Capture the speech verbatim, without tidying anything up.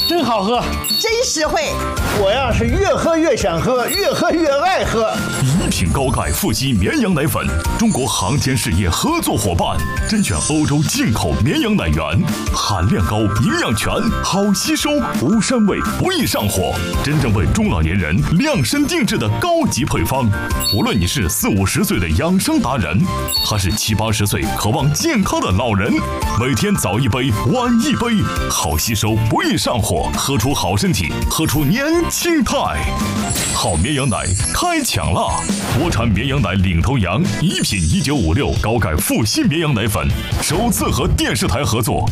真好喝， 真实惠。 我呀是越喝越想喝，越喝越爱喝。 一品高钙富硒绵羊奶粉，中国航天事业合作伙伴，甄选欧洲进口绵羊奶源，含量高，营养全，好吸收，无膻味，不易上火，真正为中老年人量身定制的高级配方。无论你是四五十岁的养生达人，还是七八十岁渴望健康的老人，每天早一杯，晚一杯，好吸收，不易上火，喝出好身体，喝出年轻态。好绵羊奶开抢啦！国产绵羊奶领头羊，一品一九五六高钙富硒绵羊奶粉，首次和电视台合作。